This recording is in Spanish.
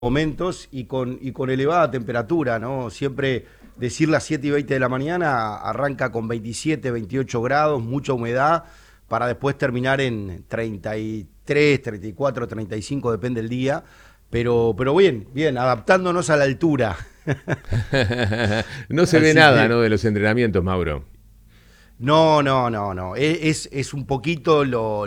momentos y con elevada temperatura, ¿no? Siempre decir las 7:20 de la mañana arranca con 27, 28 grados, mucha humedad, para después terminar en 33, 34, 35, depende del día. Pero bien, bien, adaptándonos a la altura. No se ve Así nada, que, ¿no? De los entrenamientos, Mauro. no, no, no, no. Es un poquito